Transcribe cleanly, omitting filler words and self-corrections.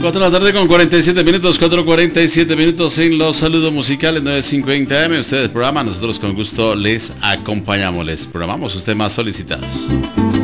4 de la tarde con 47 minutos, 4:47 en los saludos musicales 9:50 AM. Ustedes programa, nosotros con gusto les acompañamos, les programamos usted más solicitados.